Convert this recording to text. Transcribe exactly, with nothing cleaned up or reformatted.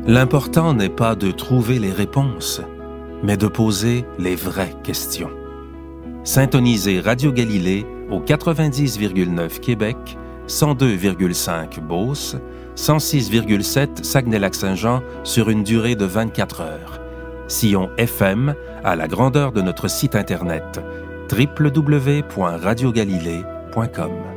L'important n'est pas de trouver les réponses, mais de poser les vraies questions. Syntonisez Radio Galilée au quatre-vingt-dix virgule neuf Québec, cent deux virgule cinq Beauce, cent six virgule sept Saguenay-Lac-Saint-Jean sur une durée de vingt-quatre heures. Sillon F M à la grandeur de notre site Internet w w w point radio galilée point com.